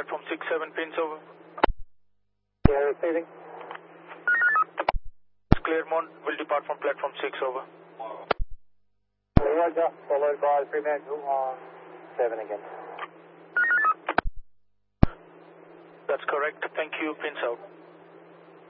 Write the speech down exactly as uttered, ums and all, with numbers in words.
platform six seven, pins over. Yeah, receiving. Claremont will depart from platform six over. Roger, followed by Fremantle on seven again. That's correct. Thank you. Pins out.